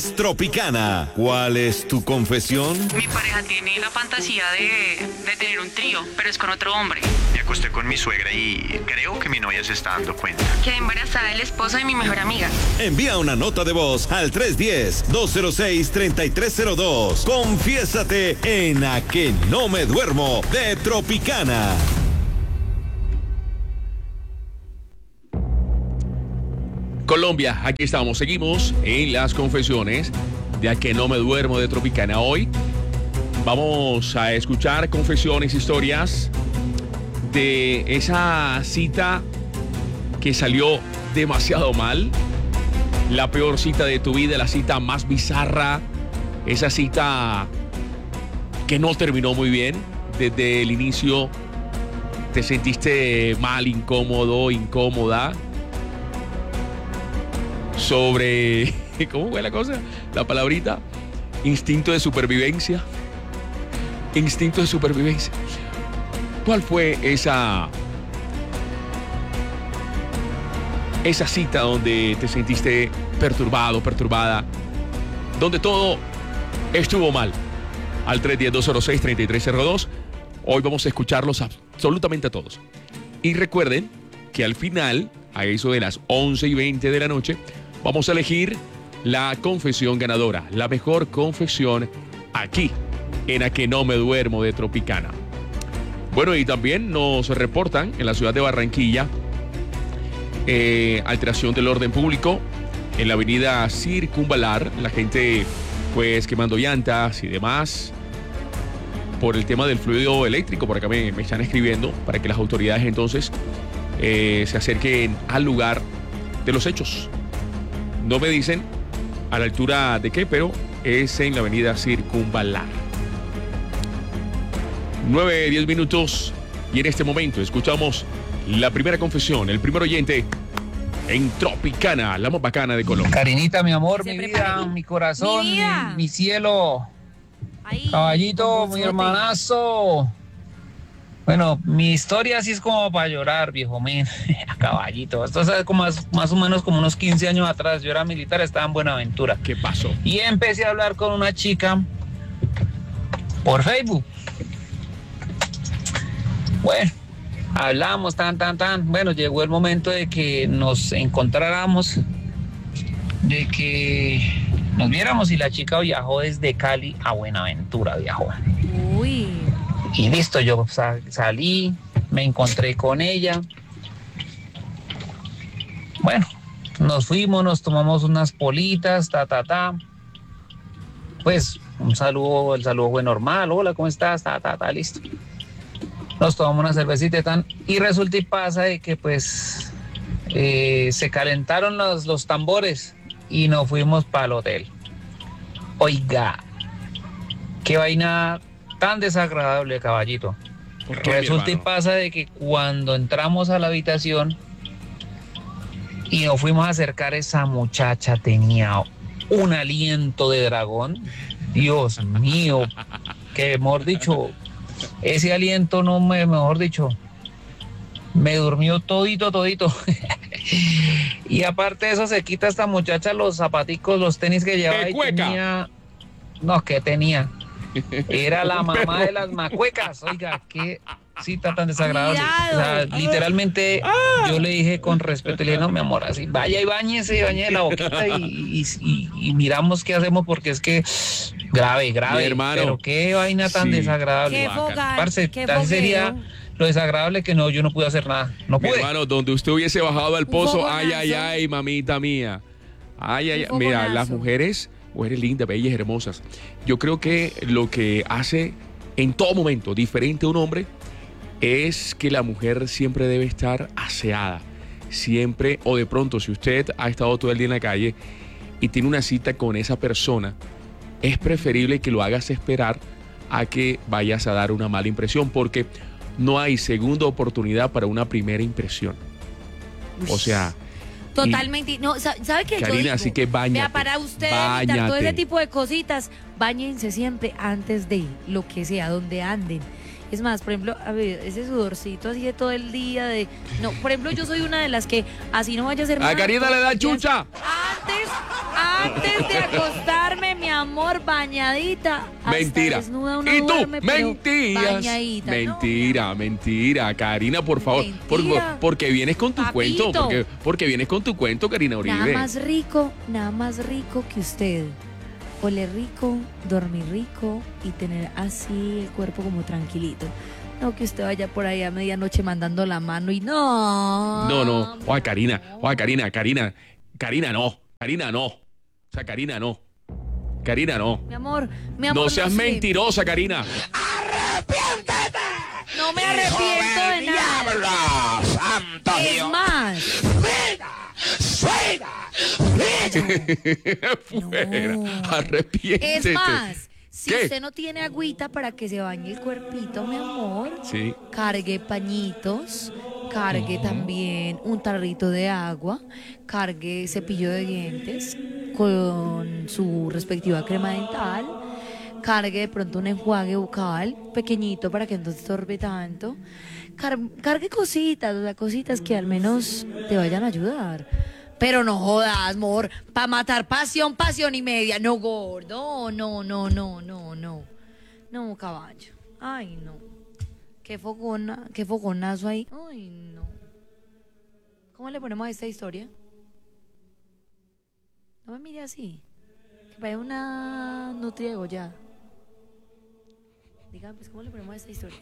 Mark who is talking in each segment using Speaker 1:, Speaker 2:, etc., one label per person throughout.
Speaker 1: Tropicana. ¿Cuál es tu confesión?
Speaker 2: Mi pareja tiene la fantasía de tener un trío, pero es con otro hombre.
Speaker 3: Me acosté con mi suegra y creo que mi novia se está dando cuenta.
Speaker 2: Quedé embarazada del esposo de mi mejor amiga.
Speaker 1: Envía una nota de voz al 310-206-3302. Confiésate en A que no me duermo de Tropicana.
Speaker 4: Colombia, aquí estamos, seguimos en las confesiones de A que no me duermo de Tropicana. Hoy vamos a escuchar confesiones, historias de esa cita que salió demasiado mal, la peor cita de tu vida, la cita más bizarra, esa cita que no terminó muy bien. Desde el inicio te sentiste mal, incómodo, incómoda. Sobre, ¿cómo fue la cosa? La palabrita, instinto de supervivencia. Instinto de supervivencia. ¿Cuál fue esa cita donde te sentiste perturbado, perturbada, donde todo estuvo mal? Al 310-206-3302. Hoy vamos a escucharlos absolutamente a todos. Y recuerden que al final, a eso de las 11:20 de la noche, vamos a elegir la confesión ganadora, la mejor confesión aquí, en A que no me duermo de Tropicana. Bueno, y también nos reportan en la ciudad de Barranquilla alteración del orden público en la avenida Circunvalar. La gente pues quemando llantas y demás por el tema del fluido eléctrico. Por acá me están escribiendo para que las autoridades entonces se acerquen al lugar de los hechos. No me dicen a la altura de qué, pero es en la avenida Circunvalar. 9:10 minutos y en este momento escuchamos la primera confesión, el primer oyente en Tropicana, la más bacana de Colombia.
Speaker 5: Karinita, mi amor, mi
Speaker 6: prepara.
Speaker 5: vida, mi corazón,
Speaker 6: Mi vida.
Speaker 5: mi cielo,
Speaker 6: Ahí,
Speaker 5: caballito,
Speaker 6: con
Speaker 5: mi
Speaker 6: bolsote.
Speaker 5: hermanazo. Bueno, mi historia sí es como para llorar, viejo men, caballito. Esto es como más o menos como unos 15 años atrás. Yo era militar, estaba en Buenaventura.
Speaker 4: ¿Qué pasó?
Speaker 5: Y empecé a hablar con una chica por Facebook. Bueno, hablamos, tan. Bueno, llegó el momento de que nos encontráramos, de que nos viéramos, y la chica viajó desde Cali a Buenaventura, viajó.
Speaker 6: Uy.
Speaker 5: Y listo, yo salí, me encontré con ella. Bueno, nos fuimos, nos tomamos unas politas, Pues un saludo, el saludo fue normal. Hola, ¿cómo estás? Listo. Nos tomamos una cervecita y resulta y pasa de que pues se calentaron los tambores y nos fuimos para el hotel. Oiga, qué vaina tan desagradable, caballito.
Speaker 4: ¿Por qué, mi
Speaker 5: Resulta y
Speaker 4: hermano?
Speaker 5: pasa de que cuando entramos a la habitación y nos fuimos a acercar, esa muchacha tenía un aliento de dragón. Dios mío, que mejor dicho, ese aliento mejor dicho, me durmió todito. Y aparte de eso, se quita esta muchacha los zapaticos, los tenis que llevaba y
Speaker 4: cueca!
Speaker 5: tenía... No, ¿qué tenía? Era la mamá de las macuecas. Oiga, qué cita tan desagradable. O sea, literalmente yo le dije con respeto, le dije, no, mi amor, así, vaya y bañe la boquita y miramos qué hacemos, porque es que grave,
Speaker 4: Mi hermano.
Speaker 5: pero qué vaina tan
Speaker 4: Sí.
Speaker 5: desagradable.
Speaker 6: Qué fogal,
Speaker 5: Parce,
Speaker 6: qué
Speaker 5: así sería
Speaker 6: fogueo.
Speaker 5: lo desagradable que yo no pude hacer nada. No
Speaker 4: Mi
Speaker 5: pude.
Speaker 4: hermano, donde usted hubiese bajado al pozo,
Speaker 6: fogonazo.
Speaker 4: ay, mamita mía. Ay.
Speaker 6: Un
Speaker 4: Mira,
Speaker 6: fogonazo.
Speaker 4: las mujeres lindas, bellas, hermosas. Yo creo que lo que hace en todo momento diferente a un hombre es que la mujer siempre debe estar aseada. Siempre, o de pronto, si usted ha estado todo el día en la calle y tiene una cita con esa persona, es preferible que lo hagas esperar a que vayas a dar una mala impresión, porque no hay segunda oportunidad para una primera impresión. O sea,
Speaker 6: Totalmente. No, ¿sabe qué? Yo
Speaker 4: Karina,
Speaker 6: digo,
Speaker 4: así que báñate,
Speaker 6: vea, para usted evitar todo
Speaker 4: báñate.
Speaker 6: ese tipo de cositas, báñense siempre antes de lo que sea, donde anden. Es más, por ejemplo, a ver, ese sudorcito así de todo el día de... No, por ejemplo, yo soy una de las que así no vaya a ser nada.
Speaker 4: A Karina le da
Speaker 6: todos los días.
Speaker 4: chucha.
Speaker 6: Antes de acostarme, mi amor, bañadita. Hasta
Speaker 4: Mentira.
Speaker 6: desnuda uno
Speaker 4: Y tú,
Speaker 6: duerme, pero
Speaker 4: mentiras.
Speaker 6: bañadita,
Speaker 4: Mentira, mentira. Karina, por favor.
Speaker 6: Mentira.
Speaker 4: Porque vienes con tu
Speaker 6: Papito.
Speaker 4: cuento. Porque vienes con tu cuento, Karina Uribe.
Speaker 6: Nada más rico que usted. Oler rico, dormir rico y tener así el cuerpo como tranquilito. No que usted vaya por ahí a medianoche mandando la mano y no.
Speaker 4: No. Oye, Karina, no. Karina no. O sea, Karina no.
Speaker 6: Mi amor,
Speaker 4: No seas
Speaker 6: lo sé.
Speaker 4: mentirosa, Karina.
Speaker 6: No me arrepiento de nada. Es más.
Speaker 4: Fuera.
Speaker 6: No.
Speaker 4: Arrepiéntete.
Speaker 6: Es más, si
Speaker 4: ¿Qué?
Speaker 6: usted no tiene agüita para que se bañe el cuerpito, mi amor,
Speaker 4: Sí.
Speaker 6: cargue pañitos, cargue también un tarrito de agua, cargue cepillo de dientes con su respectiva crema dental, cargue de pronto un enjuague bucal pequeñito para que no estorbe tanto, cargue cositas, o sea, cositas que al menos te vayan a ayudar. Pero no jodas, amor, para matar pasión y media. No, gordo, no. No, caballo. Ay, no. Qué fogonazo ahí. Ay, no. ¿Cómo le ponemos a esta historia? No me mire así. Que parece una nutria de Goya. Dígame, pues, ¿cómo le ponemos a esta historia?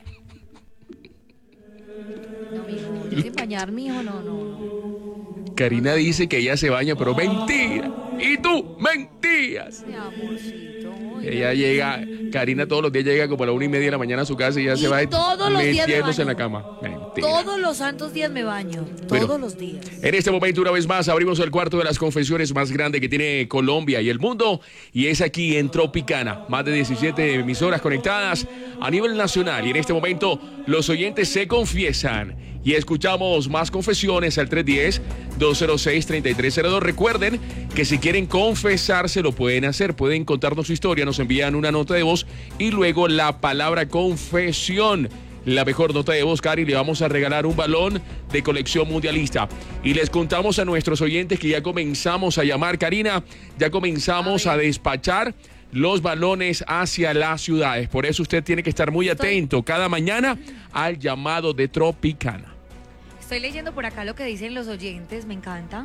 Speaker 6: No, mijo, ¿yo sin bañar, mijo? No.
Speaker 4: Karina dice que ella se baña, pero mentira. Y tú, mentiras.
Speaker 6: Mi amorcito.
Speaker 4: Ella llega, Karina todos los días llega como a la 1:30 de la mañana a su casa y ya
Speaker 6: Y
Speaker 4: se va
Speaker 6: todos los días me
Speaker 4: metiéndose en la
Speaker 6: baño.
Speaker 4: cama. Mentira.
Speaker 6: Todos los santos días me baño.
Speaker 4: Bueno.
Speaker 6: Todos los días.
Speaker 4: En este momento, una vez más, abrimos el cuarto de las confesiones más grande que tiene Colombia y el mundo, y es aquí en Tropicana. Más de 17 emisoras conectadas a nivel nacional, y en este momento los oyentes se confiesan y escuchamos más confesiones al 310-206-3302. Recuerden que si quieren confesarse lo pueden hacer, pueden contarnos su historia, nos envían una nota de voz y luego la palabra confesión. La mejor nota de voz, Cari, le vamos a regalar un balón de colección mundialista. Y les contamos a nuestros oyentes que ya comenzamos a llamar, Karina, ya comenzamos a despachar los balones hacia las ciudades. Por eso usted tiene que estar muy atento cada mañana al llamado de Tropicana.
Speaker 6: Estoy leyendo por acá lo que dicen los oyentes, me encanta.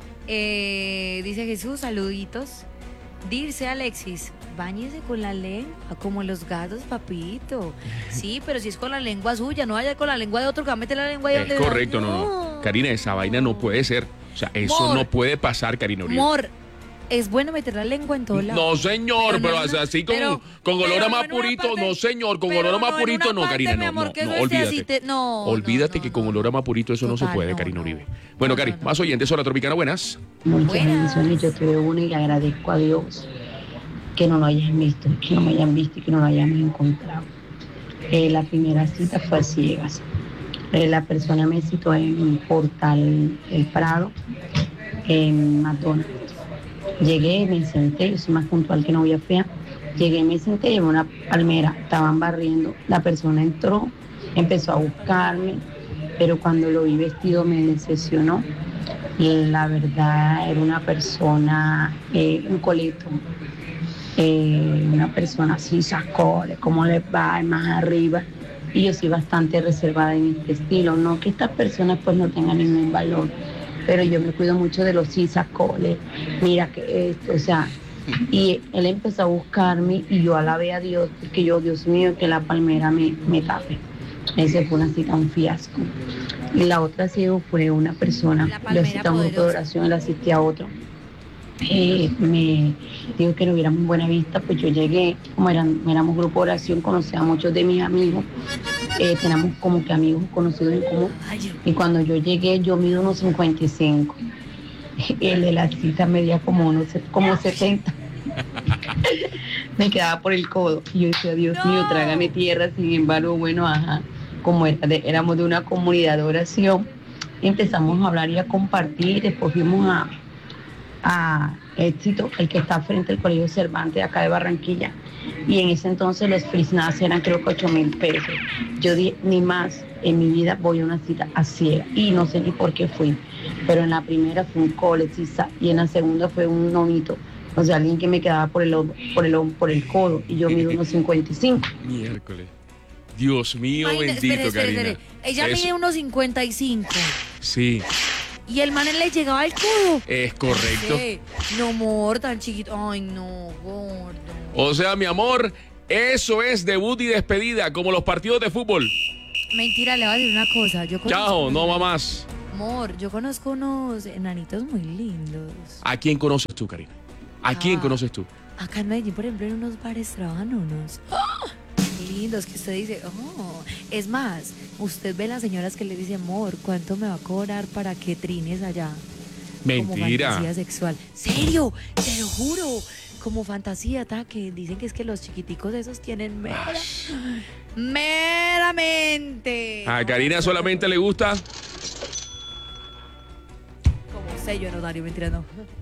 Speaker 6: Dice Jesús, saluditos. Dice Alexis, báñese con la lengua, como los gatos, papito. Sí, pero si es con la lengua suya, no vaya con la lengua de otro que va a meter la lengua ahí
Speaker 4: Es
Speaker 6: donde...
Speaker 4: correcto, no. Karina, esa vaina no puede ser. O sea, eso
Speaker 6: Amor.
Speaker 4: no puede pasar, Karina Uribe.
Speaker 6: Amor, es bueno meter la lengua en todo lado.
Speaker 4: No, señor, pero
Speaker 6: no en una-
Speaker 4: así con
Speaker 6: pero-
Speaker 4: olor
Speaker 6: pero
Speaker 4: a más
Speaker 6: no en una
Speaker 4: purito,
Speaker 6: parte-
Speaker 4: no, señor, con
Speaker 6: pero
Speaker 4: olor a más
Speaker 6: no en
Speaker 4: purito,
Speaker 6: una
Speaker 4: no,
Speaker 6: parte,
Speaker 4: Karina,
Speaker 6: mi
Speaker 4: no,
Speaker 6: amor,
Speaker 4: no,
Speaker 6: que eso
Speaker 4: no,
Speaker 6: esté
Speaker 4: olvídate.
Speaker 6: así, no,
Speaker 4: Olvídate
Speaker 6: no,
Speaker 4: que
Speaker 6: no,
Speaker 4: con
Speaker 6: no.
Speaker 4: olor a más purito eso no se
Speaker 6: Total,
Speaker 4: puede,
Speaker 6: no,
Speaker 4: Karina
Speaker 6: no.
Speaker 4: Uribe. Bueno,
Speaker 6: No,
Speaker 4: Cari,
Speaker 6: no, no.
Speaker 4: más oyentes, hola Tropicana, buenas.
Speaker 7: Muchas
Speaker 6: Buenas.
Speaker 7: bendiciones, yo tuve una y le agradezco a Dios que no lo hayan visto, que no me hayan visto y que no lo hayamos encontrado. La primera cita fue a ciegas. La persona me citó en Portal El Prado, en McDonald's. Llegué, me senté, yo soy más puntual que novia fea. Llegué, me senté, llevé una palmera, estaban barriendo. La persona entró, empezó a buscarme, pero cuando lo vi vestido me decepcionó. La verdad era una persona, un coleto, una persona así, sacoles, cómo les va, más arriba. Y yo soy bastante reservada en este estilo, no que estas personas pues no tengan ningún valor, pero yo me cuido mucho de los sacoles, mira que esto, o sea, y él empezó a buscarme y yo alabé a Dios, porque yo, Dios mío, que la palmera me tape. Ese fue una cita, un fiasco. Y la otra ciego fue una persona,
Speaker 6: La
Speaker 7: yo
Speaker 6: palmera
Speaker 7: asistí a un grupo de
Speaker 6: poderosa.
Speaker 7: oración, le asistí a otro. Me dijo que no hubiéramos buena vista, pues yo llegué, como éramos grupo de oración, conocía a muchos de mis amigos, tenemos como que amigos conocidos en común, y cuando yo llegué yo mido unos 55, el de la cita medía como 70, me quedaba por el codo, y yo decía, Dios mío, trágame tierra, sin embargo, bueno, ajá, como éramos de una comunidad de oración, empezamos a hablar y a compartir, después fuimos a Éxito, el que está frente al Colegio Cervantes, acá de Barranquilla. Y en ese entonces los frisnas eran creo que 8.000 pesos. Yo dije, ni más, en mi vida voy a una cita a ciega. Y no sé ni por qué fui. Pero en la primera fue un colecista y en la segunda fue un nonito. O sea, alguien que me quedaba por el codo. Y yo mido unos 55.
Speaker 4: Miércoles. Dios mío, bendito,
Speaker 6: espere.
Speaker 4: Karina.
Speaker 6: Ella
Speaker 4: Eso.
Speaker 6: mide unos 55.
Speaker 4: Sí,
Speaker 6: Y el man le llegaba al codo.
Speaker 4: es correcto.
Speaker 6: Sí. No, amor, tan chiquito. Ay, no, gordo.
Speaker 4: O sea, mi amor, eso es debut y despedida, como los partidos de fútbol.
Speaker 6: Mentira, le voy a decir una cosa. Yo conozco
Speaker 4: Chao, no va más.
Speaker 6: Amor, yo conozco unos enanitos muy lindos.
Speaker 4: ¿A quién conoces tú, Karina? ¿A quién conoces tú?
Speaker 6: Acá en Medellín, por ejemplo, en unos bares trabajan unos lindos que usted dice, es más, usted ve las señoras que le dicen, amor, ¿cuánto me va a cobrar para que trines allá? Como
Speaker 4: Mentira.
Speaker 6: fantasía sexual. ¿Serio? Te lo juro. Como fantasía, que dicen que es que los chiquiticos esos tienen meramente.
Speaker 4: A Karina solamente le gusta.
Speaker 6: Como sello en horario, mentira, no.